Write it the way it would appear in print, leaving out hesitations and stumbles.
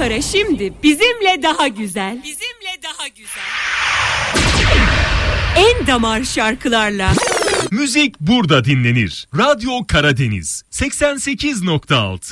Ankara şimdi bizimle daha güzel. Bizimle daha güzel. En damar şarkılarla. Müzik burada dinlenir. Radyo Karadeniz 88.6.